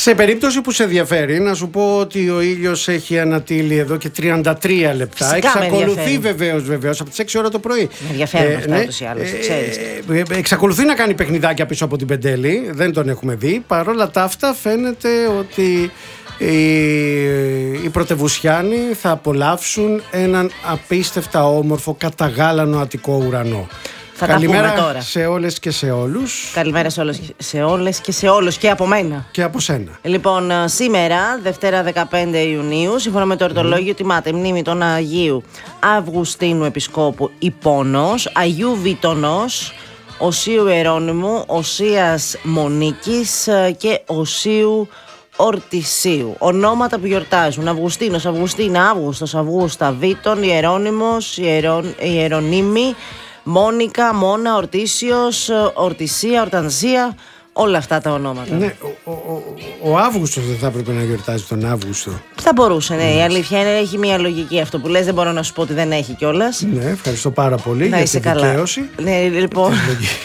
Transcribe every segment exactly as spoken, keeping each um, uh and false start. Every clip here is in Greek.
Σε περίπτωση που σε ενδιαφέρει, να σου πω ότι ο ήλιος έχει ανατείλει εδώ και τριάντα τρία λεπτά. Φυσικά εξακολουθεί βεβαίως, βεβαίως από τις έξι ώρα το πρωί. Με ενδιαφέρουν αυτά ούτως ή άλλως, ξέρεις. Ε, ε, εξακολουθεί να κάνει παιχνιδάκια πίσω από την Πεντέλη. Δεν τον έχουμε δει. Παρ' όλα τα αυτά, φαίνεται ότι οι, οι πρωτεβουσιάνοι θα απολαύσουν έναν απίστευτα όμορφο καταγάλανο Αττικό ουρανό. Θα Καλημέρα τα τώρα. σε όλες και σε όλους. Καλημέρα σε όλες, σε όλες και σε όλους και από μένα. Και από σένα. Λοιπόν, σήμερα, Δευτέρα δεκαπέντε Ιουνίου, σύμφωνα με το ορτολόγιο, mm. τιμάται μνήμη των Αγίου Αυγουστίνου Επισκόπου Ιππώνος, Αγίου Βιτονός, Οσίου Ιερώνυμου, Οσίας Μονίκης και Οσίου Ορτισίου. Ονόματα που γιορτάζουν: Αυγουστίνος, Αυγουστίνα, Αύγουστος, Αυγούστα, Βίτων, Ιερώνυμος, Ιερον, Ιερονύμη, Μόνικα, Μόνα, Ορτίσιος, Ορτισία, Ορτανσία. Όλα αυτά τα ονόματα. Ναι, ο, ο, ο Αύγουστος δεν θα έπρεπε να γιορτάζει τον Αύγουστο. Θα μπορούσε, ναι. Mm. Η αλήθεια είναι έχει μια λογική αυτό που λες. Δεν μπορώ να σου πω ότι δεν έχει κιόλας. Ναι, ευχαριστώ πάρα πολύ να για την καλά. δικαίωση. Ναι, λοιπόν.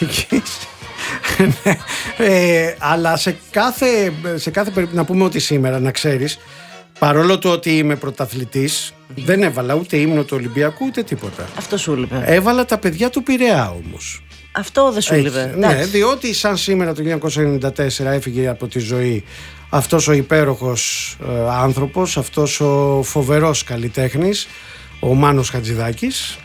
ναι, ε, αλλά σε κάθε, σε κάθε περίπτωση, να πούμε ότι σήμερα, να ξέρεις, παρόλο το ότι είμαι πρωταθλητής, δεν έβαλα ούτε ύμνο του Ολυμπιακού ούτε τίποτα. Αυτό σου λείπε. Έβαλα τα παιδιά του Πειραιά όμως. Αυτό δεν σου λείπε. Ναι, διότι σαν σήμερα το χίλια εννιακόσια ενενήντα τέσσερα έφυγε από τη ζωή αυτός ο υπέροχος ε, άνθρωπος, αυτός ο φοβερός καλλιτέχνης, ο Μάνος Χατζηδάκης.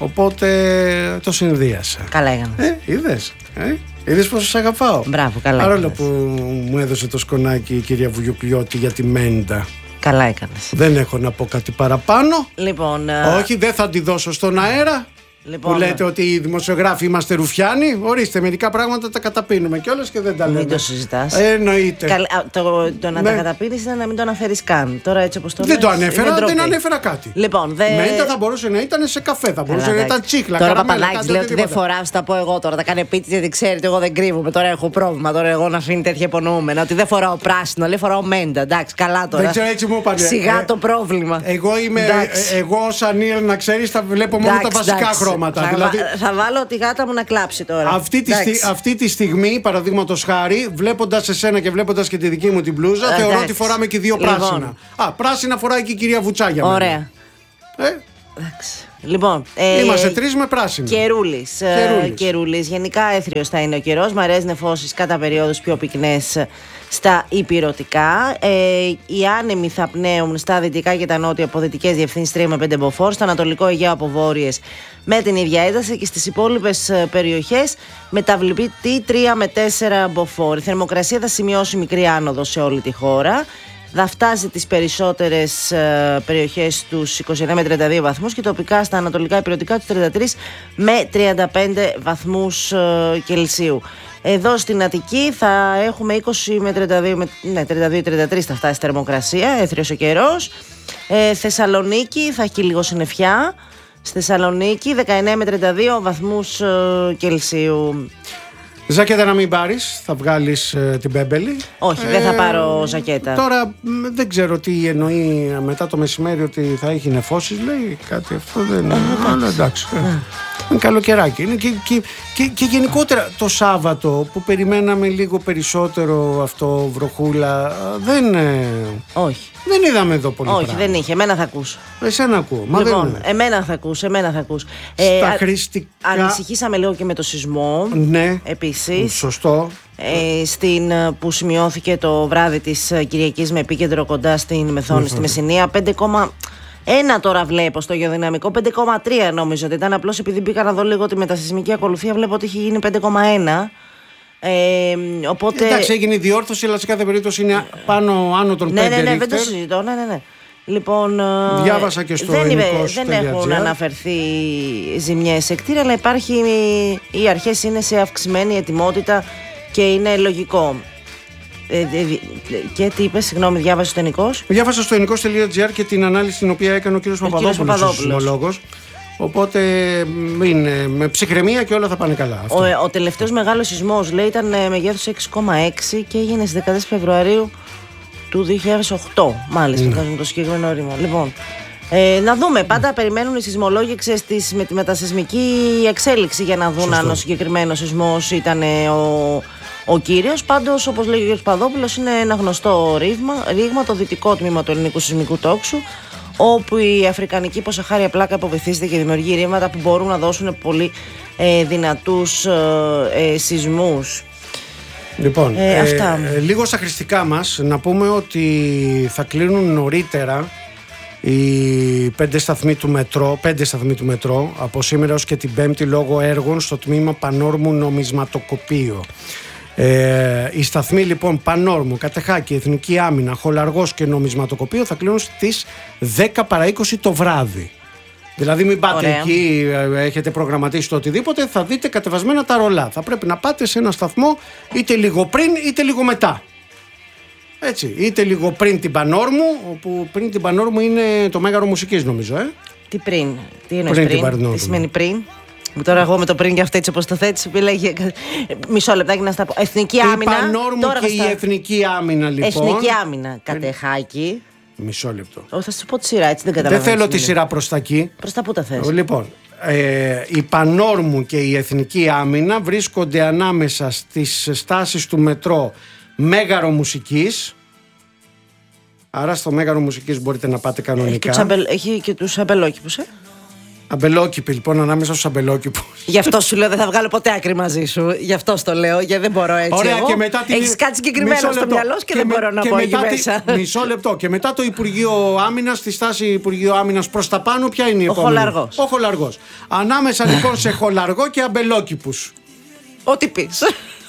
Οπότε το συνδύασα. Καλά έκανες. Ε, είδες. Ε? Είδες πόσο σ' αγαπάω. Μπράβο, καλά. Παρόλο που μου έδωσε το σκονάκι η κυρία Βουγιουκλιώτη για τη Μέντα. Καλά έκανες. Δεν έχω να πω κάτι παραπάνω. Λοιπόν, όχι, δεν θα τη δώσω στον αέρα. Λοιπόν, που λέτε ότι οι δημοσιογράφοι είμαστε ρουφιάνοι. Ορίστε, μερικά πράγματα τα καταπίνουμε κιόλας και δεν τα λέμε. Μην το συζητάς. Ε, εννοείται. Καλ, το, το να ναι. τα καταπίνεις είναι να μην το αναφέρεις καν. Τώρα έτσι όπως το δεν λες, το ανέφερα, δεν ανέφερα κάτι. Λοιπόν, δε... Μέντα θα μπορούσε να ήταν σε καφέ, θα μπορούσε Καλά, να ήταν τσίχλα. Τώρα Παπαδάκης λέει ότι δεν φοράω, θα πω εγώ τώρα. Τα κάνει επίτηδες γιατί ξέρει ότι εγώ δεν κρύβομαι. Τώρα έχω πρόβλημα. Τώρα εγώ να αφήνει τέτοια υπονοούμενα. Ότι δεν φοράω πράσινο, λέει φοράω μέντα. Εντάξει, καλά τώρα. Δεν ξέρω, έτσι μου είπανε. Σιγά το πρόβλημα. Εγώ είμαι. Εγώ σαν Νίλ, να ξέρει, θα βλέπω μόνο τα βασικά χρώματα. Θα βάλω τη γάτα μου να κλάψει τώρα. Αυτή τη, στι, αυτή τη στιγμή, παραδείγματος χάρη, βλέποντας εσένα και βλέποντας και τη δική μου την μπλούζα, εντάξει, θεωρώ ότι φοράμε και δύο πράσινα. Λοιπόν. Α, πράσινα φοράει και η κυρία Βουτσάγια. Ωραία. Ε? Εντάξει. Λοιπόν, ε, είμαστε τρεις με πράσινο. Καιρούλης. Καιρούλης. Καιρούλης. Γενικά έθριος θα είναι ο καιρός. Μ' αρέσει νεφώσεις κατά περιόδους πιο πυκνές στα υπηρωτικά. Ε, οι άνεμοι θα πνέουν στα δυτικά και τα νότια από δυτικές διευθύνσεις τρία με πέντε μποφόρ. Στο ανατολικό Αιγαίο από βόρειες με την ίδια ένταση και στις υπόλοιπες περιοχές μεταβλητή τρία με τέσσερα μποφόρ. Η θερμοκρασία θα σημειώσει μικρή άνοδο σε όλη τη χώρα. Θα φτάσει τις περισσότερες ε, περιοχές στους είκοσι εννέα με τριάντα δύο βαθμούς και τοπικά στα ανατολικά υπηρετικά τους τριάντα τρία με τριάντα πέντε βαθμούς ε, Κελσίου. Εδώ στην Αττική θα έχουμε είκοσι με τριάντα δύο, με, ναι, τριάντα δύο τριάντα τρία θα φτάσει η θερμοκρασία, έθριος ο καιρός. Ε, Θεσσαλονίκη θα έχει λίγο συννεφιά. Στη Θεσσαλονίκη δεκαεννέα με τριάντα δύο βαθμούς ε, Κελσίου. Ζακέτα να μην πάρεις, θα βγάλεις ε, την Πέμπελη. Όχι, ε, δεν θα πάρω ζακέτα. Τώρα δεν ξέρω τι εννοεί μετά το μεσημέρι ότι θα έχει νεφώσεις, λέει κάτι αυτό δεν είναι. Αλλά εντάξει. Είναι καλοκαιράκι. Είναι και, και, και, και γενικότερα το Σάββατο που περιμέναμε λίγο περισσότερο αυτό βροχούλα, δεν. Όχι. Δεν είδαμε εδώ πολύ. Όχι, πράγμα. δεν είχε. Εμένα θα ακούς. Εσένα ακούω. Μα λοιπόν, δεν εμένα θα ακούς. Εμένα θα ακούς. Στα ε, χρηστικά. Ανησυχήσαμε λίγο και με το σεισμό. Ναι. Επίσης. Σωστό. Ε, στην, που σημειώθηκε το βράδυ της Κυριακής με επίκεντρο κοντά στην Μεθόνη, στη Μεσσηνία. πέντε κόμμα ένα τώρα βλέπω στο γεωδυναμικό. πέντε κόμμα τρία νομίζω ότι ήταν. Απλώς επειδή μπήκα να δω λίγο τη μετασεισμική ακολουθία, βλέπω ότι έχει γίνει πέντε κόμμα ένα. Ε, οπότε... Εντάξει, έγινε η διόρθωση, αλλά σε κάθε περίπτωση είναι πάνω άνω των ναι, πέντε ναι, ναι, ρίχτερ. δεν το συζητώ. Ναι, ναι, ναι. Λοιπόν, διάβασα και στο δεν, ελληνικός δεν έχουν αναφερθεί ζημιές σε κτίρια, αλλά υπάρχει, οι αρχές είναι σε αυξημένη ετοιμότητα και είναι λογικό. Ε, ε, και τι είπε, συγγνώμη, διάβασε στο Ενικός. Διάβασα στο ενικός τελεία τζι άρ και την ανάλυση την οποία έκανε ο κύριος Παπαδόπουλος, ο σεισμολόγος. Οπότε είναι με ψυχραιμία και όλα θα πάνε καλά. Ο, ο τελευταίος μεγάλος σεισμός, λέει, ήταν μεγέθους έξι κόμμα έξι και έγινε στις δεκατέσσερις Φεβρουαρίου του δύο χιλιάδες οκτώ. Μάλιστα, βγάζουμε ναι. το συγκεκριμένο ρήμα. Λοιπόν, ε, να δούμε. Πάντα περιμένουν οι σεισμολόγοι ξέρεις, με τη μετασεισμική εξέλιξη για να δουν. Σωστό. Αν ο συγκεκριμένος σεισμός ήταν ο, ο κύριος. Πάντως, όπως λέει ο κ. Παδόπουλος, είναι ένα γνωστό ρήγμα, ρήγμα το δυτικό τμήμα του ελληνικού σεισμικού τόξου, όπου η αφρικανική υποσαχάρια πλάκα υποβυθίζεται και δημιουργεί ρήγματα που μπορούν να δώσουν πολύ ε, δυνατούς ε, ε, σεισμούς. Λοιπόν, ε, ε, αυτά. Ε, λίγο στα χρηστικά μας να πούμε ότι θα κλείνουν νωρίτερα οι πέντε σταθμοί του μετρό, πέντε σταθμοί του μετρό από σήμερα ως και την Πέμπτη λόγω έργων στο τμήμα Πανόρμου Νομισματοκοπείο. Ε, οι σταθμοί λοιπόν Πανόρμου, Κατεχάκη, Εθνική Άμυνα, Χολαργός και Νομισματοκοπείο θα κλείνουν στις δέκα παρά είκοσι το βράδυ. Δηλαδή μην πάτε Ωραία. εκεί, έχετε προγραμματίσει το οτιδήποτε, θα δείτε κατεβασμένα τα ρολά. Θα πρέπει να πάτε σε ένα σταθμό είτε λίγο πριν είτε λίγο μετά. Έτσι, είτε λίγο πριν την Πανόρμου, όπου πριν την Πανόρμου είναι το Μέγαρο Μουσικής νομίζω, ε. Τι πριν, τι εννοείς Πριν πριν, την Πανόρμου. τι σημαίνει πριν. Τώρα εγώ με το πριν και αυτό έτσι όπως το θέτεις, λέγε, μισό λεπτάκι να στα πω. Εθνική Άμυνα. Η Πανόρμου τώρα και θα στα... η Εθνική Άμυνα λοιπόν. Εθνική Άμυνα, Κατεχάκη. Μισό λεπτό. Όχι, θα σου πω τη σειρά, έτσι δεν Δεν καταλαβαίνω. θέλω τη σειρά προς τα εκεί. Προς τα πού τα θες. Λοιπόν, ε, η Πανόρμου και η Εθνική Άμυνα βρίσκονται ανάμεσα στις στάσεις του μετρό Μέγαρο Μουσικής. Άρα στο Μέγαρο Μουσικής μπορείτε να πάτε κανονικά. Έχει και τους, αμπελ... Έχει και τους αμπελόκηπους, ε. Αμπελόκηποι λοιπόν, ανάμεσα στους αμπελόκηπους. Γι' αυτό σου λέω δεν θα βγάλω ποτέ άκρη μαζί σου. Γι' αυτό το λέω, γιατί δεν μπορώ έτσι. Ωραία, εγώ. και μετά την... Έχεις κάτι συγκεκριμένο στο μυαλό σου και, και δεν με... μπορώ να και πω εκεί τη... μέσα. Μισό λεπτό. Και μετά το Υπουργείο Άμυνας, στη στάση Υπουργείου Άμυνας προς τα πάνω, ποια είναι η Ο επόμενη? Χολαργός. Ο Χολαργός. Ανάμεσα λοιπόν σε Χολαργό και αμπελόκηπους. Ό,τι πεις.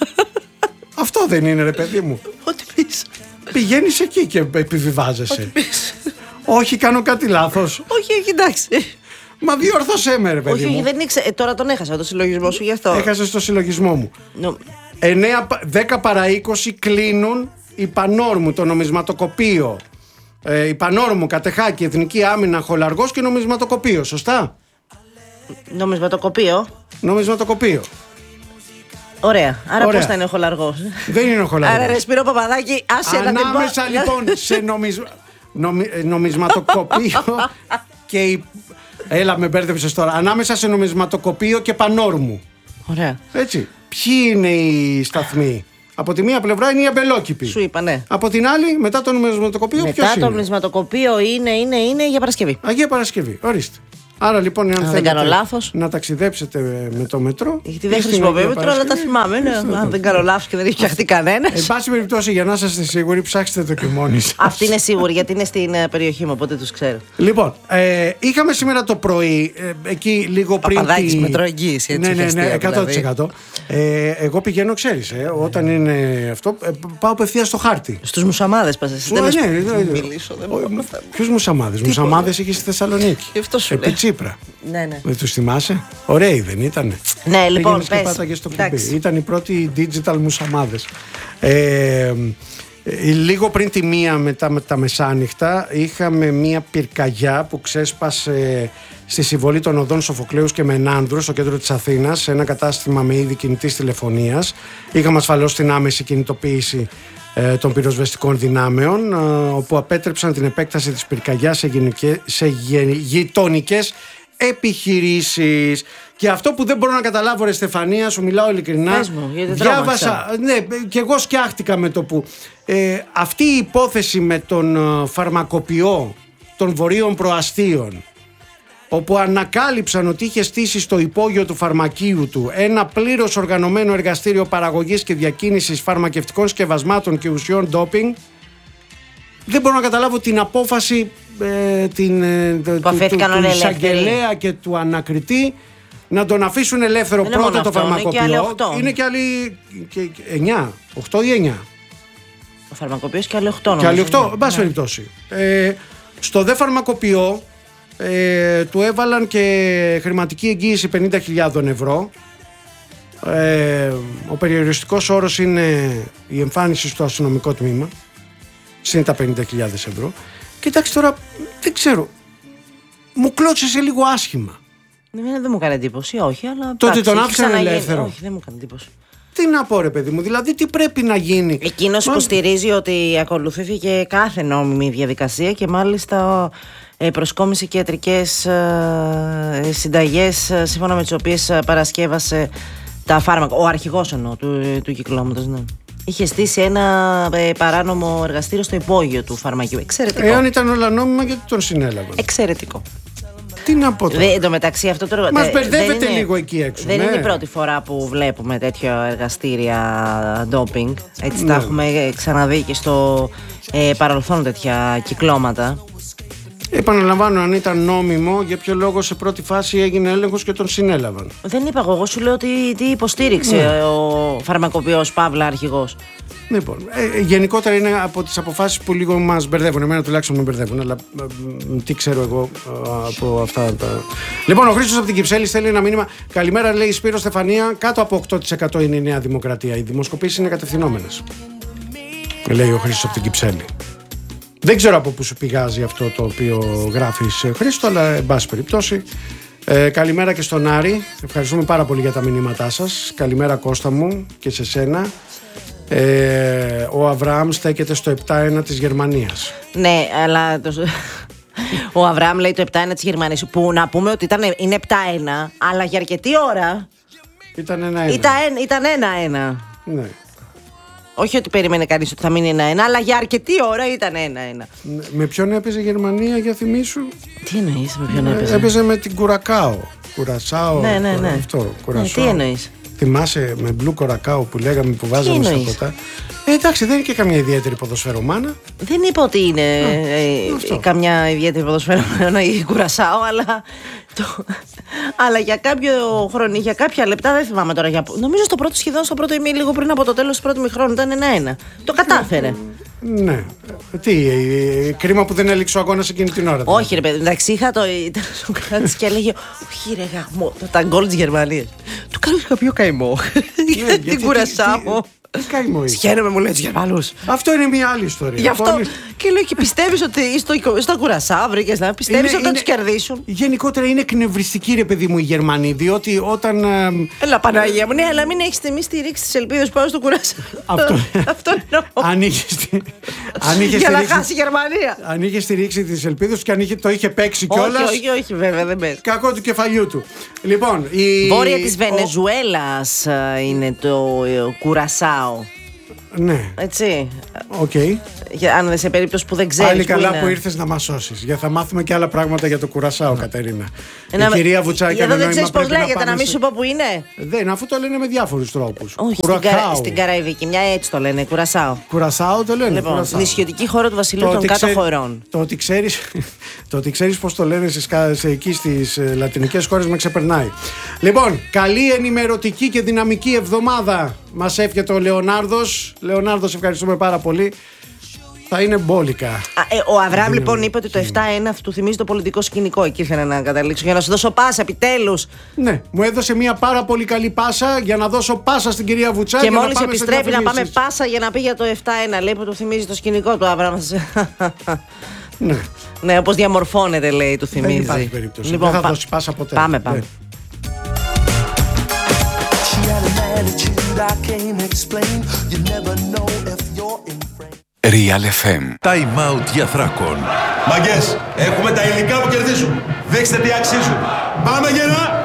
Αυτό δεν είναι, ρε παιδί μου? Ό,τι πεις. Πηγαίνεις εκεί και επιβιβάζεσαι. Ό,τι πεις. Όχι, κάνω κάτι λάθος. Όχι, όχι, εντάξει. Μα διόρθωσέ με, ρε παιδί Όχι, μου. όχι, δεν ήξερα. Ε, τώρα τον έχασα το συλλογισμό σου γι' αυτό. Έχασες το συλλογισμό μου. Νο... δέκα παρά είκοσι κλείνουν η Πανόρμου, το νομισματοκοπείο. Ε, η Πανόρμου, Κατεχάκη, Εθνική Άμυνα, Χολαργός και νομισματοκοπείο. Σωστά. Νομισματοκοπείο. Νομισματοκοπείο. Ωραία. Άρα Ωραία. πώς θα είναι ο Χολαργός? Δεν είναι ο Χολαργός. Άρα ρε Σπύρο Παπαδάκη, άσε να την πω. Ανάμεσα λοιπόν σε νομισ... νομι... νομισματοκοπείο και η... Έλα, με μπέρδεψες τώρα. Ανάμεσα σε νομισματοκοπείο και Πανόρμου. Ωραία. Έτσι. Ποιοι είναι οι σταθμοί? Από τη μία πλευρά είναι οι αμπελόκηποι. Σου είπα, ναι. Από την άλλη, μετά το νομισματοκοπείο, ποιος Μετά είναι? το νομισματοκοπείο είναι, είναι, είναι για Παρασκευή. Αγία Παρασκευή. Ορίστε. Άρα λοιπόν, αν δεν θέλετε κάνω λάθος. να ταξιδέψετε με το μετρό. Γιατί δεν είστε χρησιμοποιώ Αγία μετρό, αλλά τα Παρασκευή, θυμάμαι. Ναι. είστε Αν εδώ. δεν κάνω λάθος και δεν έχει φτιαχτεί κανένα. Εν πάση περιπτώσει, για να είστε σίγουροι, ψάξτε το και μόνοι σας. Αυτή είναι σίγουρη, γιατί είναι στην ε, περιοχή μου, οπότε τους ξέρω. Λοιπόν, ε, είχαμε σήμερα το πρωί, ε, εκεί λίγο πριν. Παπαδάκης τη- μετροεγγύηση, έτσι. Ναι, ναι, ναι, αστεία, εκατό τοις εκατό. Ε, εγώ πηγαίνω, ξέρεις, ε, όταν είναι αυτό, ε, πάω απευθεία στο χάρτη. Στους μουσαμάδες πας εσύ. Ναι, Δεν ναι, να ναι, ναι. μιλήσω, δεν μπορώ να φτάνω. Ποιους μουσαμάδες? Μουσαμάδες είχε στη Θεσσαλονίκη. Γι' αυτό σου Επί λέω. Τσίπρα. Ναι, ναι. Δεν τους θυμάσαι? Ωραίοι δεν ήτανε? Ναι, λοιπόν, Πήγαινες και πες. πάταγες στο Εντάξει. κουμπί. Ήταν οι πρώτοι digital μουσαμάδες. Ε, ε, λίγο πριν τη μία μετά με τα μεσάνυχτα είχαμε μία πυρκαγιά που ξέσπασε στη συμβολή των οδών Σοφοκλέους και Μενάνδρου στο κέντρο της Αθήνας, σε ένα κατάστημα με είδη κινητής τηλεφωνίας. Είχαμε ασφαλώς την άμεση κινητοποίηση ε, των πυροσβεστικών δυνάμεων, ε, όπου απέτρεψαν την επέκταση της πυρκαγιάς σε, γενικέ, σε γε- γειτονικές επιχειρήσεις. Και αυτό που δεν μπορώ να καταλάβω, ρε Στεφανία, σου μιλάω ειλικρινά. Πες μου, γιατί διάβασα, ναι, και εγώ σκιάχτηκα με το που ε, αυτή η υπόθεση με τον ε, φαρμακοποιό των βορείων προαστίων, όπου ανακάλυψαν ότι είχε στήσει στο υπόγειο του φαρμακείου του ένα πλήρως οργανωμένο εργαστήριο παραγωγής και διακίνησης φαρμακευτικών σκευασμάτων και ουσιών ντόπινγκ. Δεν μπορώ να καταλάβω την απόφαση ε, την, ε, του, του, αφέθηκαν του όλοι εισαγγελέα και του ανακριτή να τον αφήσουν ελεύθερο. Δεν είναι πρώτα μόνο το αυτό, είναι και άλλοι φαρμακοποιό. οκτώ. Είναι και άλλοι και- και εννιά, οκτώ ή εννιά. Ο φαρμακοποιός και άλλοι οκτώ. Και άλλοι νομίζω. οκτώ, εν πάση περιπτώσει. Ε, στο δε φαρμακοποιό ε, του έβαλαν και χρηματική εγγύηση πενήντα χιλιάδες ευρώ. Ε, ο περιοριστικός όρος είναι η εμφάνιση στο αστυνομικό τμήμα. Συν τα πενήντα χιλιάδες ευρώ. Κοιτάξτε τώρα, δεν ξέρω. Μου κλώτσισε λίγο άσχημα. Εμένα δεν μου έκανε εντύπωση, όχι, αλλά. Το ότι εντάξει, τον έχει άφησαν ξαναγίνει. ελεύθερο. Όχι, δεν μου έκανε εντύπωση. Τι να πω, ρε παιδί μου, δηλαδή τι πρέπει να γίνει. Εκείνος Μα- υποστηρίζει ότι ακολουθήθηκε κάθε νόμιμη διαδικασία και μάλιστα ε, προσκόμισε και ιατρικές ε, συνταγές ε, σύμφωνα με τις οποίες ε, παρασκεύασε τα φάρμακα. Ο αρχηγός εννοώ του, του κυκλώματος, ναι. Είχε στήσει ένα ε, παράνομο εργαστήριο στο υπόγειο του φαρμακείου. Εξαιρετικό. Εάν ήταν όλα νόμιμα, γιατί τον συνέλαβαν. Εξαιρετικό. Τι να πω τώρα. Εν τω μεταξύ, αυτό το. Μας μπερδεύετε λίγο εκεί έξω. Δεν ναι. είναι η πρώτη φορά που βλέπουμε τέτοια εργαστήρια ντόπινγκ. Έτσι ναι. τα έχουμε ξαναδεί και στο ε, παρελθόν τέτοια κυκλώματα. Επαναλαμβάνω, αν ήταν νόμιμο, για ποιο λόγο σε πρώτη φάση έγινε έλεγχος και τον συνέλαβαν. Δεν είπα εγώ, εγώ σου λέω ότι τι υποστήριξε ναι. ο φαρμακοποιός Παύλα αρχηγός. Λοιπόν, ε, γενικότερα είναι από τις αποφάσεις που λίγο μας μπερδεύουν. Εμένα τουλάχιστον με μπερδεύουν, αλλά ε, ε, τι ξέρω εγώ ε, από αυτά τα. Λοιπόν, ο Χρήστος από την Κυψέλη στέλνει ένα μήνυμα. Καλημέρα, λέει Σπύρο Στεφανία. Κάτω από οκτώ τοις εκατό είναι η Νέα Δημοκρατία. Οι δημοσκοπήσεις είναι κατευθυνόμενες. Λέει ο Χρήστος από την Κυψέλη. Δεν ξέρω από πού σου πηγάζει αυτό το οποίο γράφεις, Χρήστο, αλλά εν πάση περιπτώσει. Ε, καλημέρα και στον Άρη. Ευχαριστούμε πάρα πολύ για τα μηνύματά σας. Καλημέρα Κώστα μου και σε σένα. Ε, ο Αβραάμ στέκεται στο επτά ένα της Γερμανίας. Ναι, αλλά το... ο Αβραάμ λέει το επτά ένα της Γερμανίας, που να πούμε ότι ήταν, είναι επτά ένα, αλλά για αρκετή ώρα ήταν ένα ένα. Ήταν, ήταν ένα ένα. Ναι. Όχι ότι περίμενε κανείς ότι θα μείνει ένα ένα, αλλά για αρκετή ώρα ήταν ένα ένα. Με ποιον έπαιζε η Γερμανία, για θυμίσου? Τι εννοείς με ποιον έπαιζε? Έπαιζε με την Κουρακάο. Κουρασάο. Ναι, ναι, ναι. Αυτό, ναι, τι εννοείς? Θυμάσαι με μπλου κορακάο που λέγαμε που βάζαμε στα ποτά? Ε, εντάξει, δεν είναι και καμιά ιδιαίτερη ποδοσφαιρομάνα. Δεν είπα ότι είναι ε, ε, καμιά ιδιαίτερη ποδοσφαιρομάνα η Κουρασάο, αλλά, το, αλλά για κάποιο χρόνο, για κάποια λεπτά, δεν θυμάμαι τώρα. Για, νομίζω στο πρώτο, σχεδόν στο πρώτο ημί, λίγο πριν από το τέλος του πρώτου μηχρόνου, ήταν ένα ένα. Το κατάφερε. Ναι. Τι, κρίμα που δεν έληξε ο αγώνας εκείνη την ώρα. Όχι, ρε παιδί, εντάξει, είχα το. Ήταν ο Σοκράτης και έλεγε: όχι, ρε γαμώ, τα γκολ της Γερμανίας. Του κάνω κάποιο καημό. Την Κουρασάο. Τι καημό είσαι? Σχένομαι, μου λέει τους Γερμανούς. Αυτό είναι μια άλλη ιστορία. Γι' αυτό και λέω: και πιστεύεις ότι στο, στο Κουρασάο βρήκες να πιστεύεις ότι θα τους κερδίσουν? Γενικότερα είναι εκνευριστική, ρε παιδί μου, οι Γερμανοί, διότι όταν. Έλα, Παναγία μου, ναι, αλλά μην έχεις εμείς στηρίξει τις ελπίδες πάνω στο Κουρασάο. Αυτό, αυτό εννοώ. Αν είχε για να χάσει η Γερμανία. Αν είχε στηρίξει τις ελπίδες και αν είχε, το είχε παίξει κιόλας. Όχι, όχι, όχι, βέβαια, δεν παίζει. Κακό του κεφαλιού του. Λοιπόν, η... Βόρεια της Βενεζουέλας ο... είναι το Κουρασάο. Ναι. Έτσι. Οκ. Okay. Αν δεν σε περίπτωση που δεν ξέρεις. Πάλι καλά είναι... που ήρθες να μας σώσεις. Για θα μάθουμε και άλλα πράγματα για το Κουρασάο, mm. Κατερίνα. Ένα... Η κυρία Βουτσάκη. Εδώ δεν ξέρεις πώς λέγεται, να, να μην σου πω που είναι. Δεν, αφού το λένε με διάφορους τρόπους. Όχι, στην, Κα... στην Καραϊβική, μια έτσι το λένε, Κουρασάο. Κουρασάο το λένε. Λοιπόν, νησιωτική χώρα του Βασιλείου των Κάτω Χωρών. Το ότι ξέρεις, το ότι ξέρεις πώς το λένε σε εκεί στις λατινικές χώρες με ξεπερνάει. Λοιπόν, καλή ενημερωτική και δυναμική εβδομάδα μας εύχεται ο Λεωνάρδος. Λεωνάρδος, ευχαριστούμε πάρα πολύ. Θα είναι μπόλικα. Α, ε, ο Αβραάμ λοιπόν είπε ότι το επτά ένα του θυμίζει το πολιτικό σκηνικό. Εκεί ήθελα να καταλήξω για να σου δώσω πάσα επιτέλους. Ναι, μου έδωσε μια πάρα πολύ καλή πάσα για να δώσω πάσα στην κυρία Βουτσάκη. Και μόλις επιστρέφει να πάμε πάσα για να πει για το επτά ένα. Λέει που του θυμίζει το σκηνικό του Αβραάμ. Ναι. Ναι, όπως διαμορφώνεται λέει, του θυμίζει. Δεν υπάρχει περίπτωση. Λοιπόν, δεν θα πά... δώσει πάσα ποτέ. Πάμε, πάμε. Real εφ εμ. Time out για Θράκον. Μαγκές, έχουμε τα υλικά που κερδίζουν. Δείξτε τι αξίζουν. Πάμε γερά!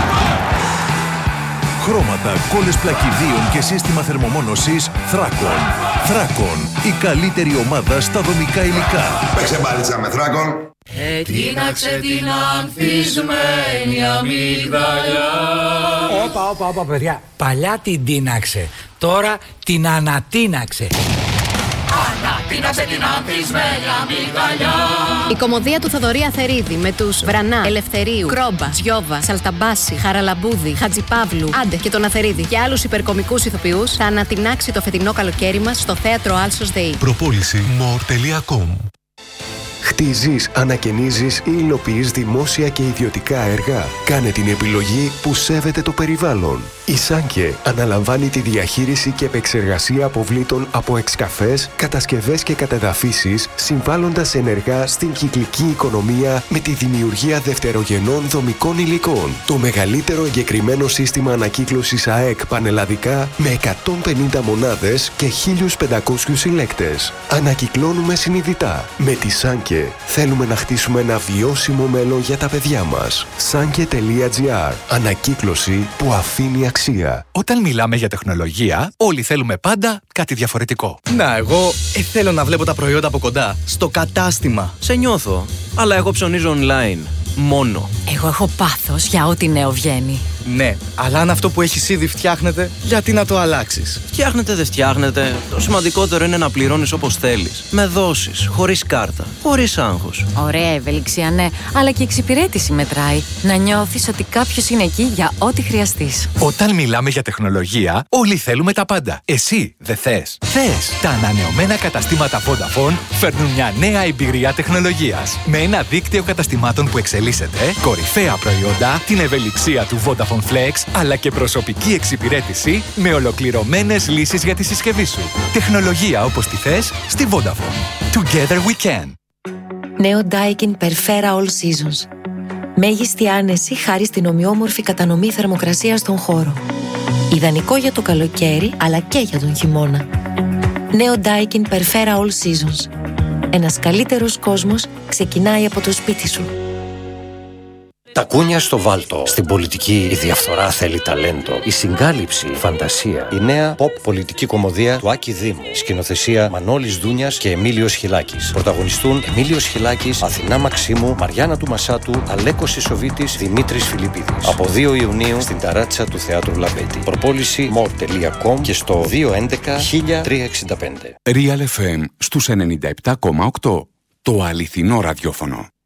Χρώματα, κόλλες πλακιδίων και σύστημα θερμομόνωσης Θράκον. Θράκον, η καλύτερη ομάδα στα δομικά υλικά. Παίξε μπάλιτσα με Θράκον. Ετίναξε την ανθισμένη αμυγδαλιά. Όπα, όπα, όπα, παιδιά. Παλιά την τίναξε, τώρα την ανατίναξε. Ανατίναξε την ανθισμένη αμυγδαλιά. Η κωμωδία του Θοδωρή Αθερίδη με τους Βρανά, Ελευθερίου, Κρόμπα, Τζιόβα, Σαλταμπάση, Χαραλαμπούδη, Χατζιπαύλου, Άντε και τον Αθερίδη και άλλους υπερκομικούς ηθοποιούς θα ανατινάξει το φετινό καλοκαίρι μας στο θέατρο Άλσος ΔΕΗ. Προπόληση more τελεία com. Χτίζεις, ανακαινίζεις ή υλοποιείς δημόσια και ιδιωτικά έργα. Κάνε την επιλογή που σέβεται το περιβάλλον. Η Σάνκε αναλαμβάνει τη διαχείριση και επεξεργασία αποβλήτων από εξκαφές, κατασκευές και κατεδαφίσεις, συμβάλλοντας ενεργά στην κυκλική οικονομία με τη δημιουργία δευτερογενών δομικών υλικών. Το μεγαλύτερο εγκεκριμένο σύστημα ανακύκλωσης ΑΕΚ πανελλαδικά με εκατόν πενήντα μονάδες και χίλιους πεντακόσιους συλλέκτες. Ανακυκλώνουμε συνειδητά. Με τη Σάνκε Θέλουμε να χτίσουμε ένα βιώσιμο μέλλον για τα παιδιά μας. Sanke.gr. Ανακύκλωση που αφήνει αξία. Όταν μιλάμε για τεχνολογία, όλοι θέλουμε πάντα κάτι διαφορετικό. Να, εγώ ε, θέλω να βλέπω τα προϊόντα από κοντά. Στο κατάστημα. Σε νιώθω. Αλλά εγώ ψωνίζω online. Μόνο. Εγώ έχω πάθος για ό,τι νέο βγαίνει. Ναι, αλλά αν αυτό που έχεις ήδη φτιάχνεται, γιατί να το αλλάξεις? Φτιάχνεται, δεν φτιάχνεται. Το σημαντικότερο είναι να πληρώνεις όπως θέλεις. Με δόσεις, χωρίς κάρτα, χωρίς άγχος. Ωραία ευελιξία, ναι, αλλά και η εξυπηρέτηση μετράει. Να νιώθεις ότι κάποιος είναι εκεί για ό,τι χρειαστείς. Όταν μιλάμε για τεχνολογία, όλοι θέλουμε τα πάντα. Εσύ δεν θες? Θες! Τα ανανεωμένα καταστήματα Vodafone φέρνουν μια νέα εμπειρία τεχνολογίας. Με ένα δίκτυο καταστημάτων που εξελίσσεται, κορυφαία προϊόντα, την ευελιξία του Vodafone Flex, αλλά και προσωπική εξυπηρέτηση με ολοκληρωμένες λύσεις για τη συσκευή σου. Τεχνολογία όπως τη θες στη Vodafone. Together we can. Νέο Daikin Perfera All Seasons. Μέγιστη άνεση χάρη στην ομοιόμορφη κατανομή θερμοκρασίας στον χώρο. Ιδανικό για το καλοκαίρι, αλλά και για τον χειμώνα. Νέο Daikin Perfera All Seasons. Ένας καλύτερος κόσμος ξεκινάει από το σπίτι σου. Τα κούνια στο βάλτο. Στην πολιτική η διαφθορά θέλει ταλέντο. Η συγκάλυψη, η φαντασία. Η νέα pop πολιτική κομμωδία του Άκη Δήμου. Σκηνοθεσία Μανώλης Δούνιας και Εμίλιος Χιλάκης. Πρωταγωνιστούν Εμίλιος Χιλάκης, Αθηνά Μαξίμου, Μαριάννα του Μασάτου, Αλέκος Ισοβίτης, Δημήτρης Φιλιππίδης. Από δύο Ιουνίου στην ταράτσα του Θεάτρου Λαμπέτη. Προπόληση more.com και στο δύο έντεκα χίλια τριακόσια εξήντα πέντε. Real εφ εμ στους ενενήντα επτά κόμμα οκτώ. Το αληθινό ραδιόφωνο.